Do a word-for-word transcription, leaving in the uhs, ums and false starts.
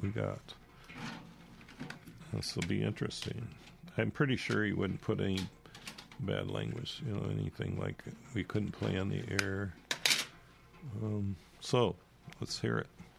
we got. This will be interesting. I'm pretty sure he wouldn't put any bad language, you know, anything like we couldn't play on the air. Um, so, let's hear it.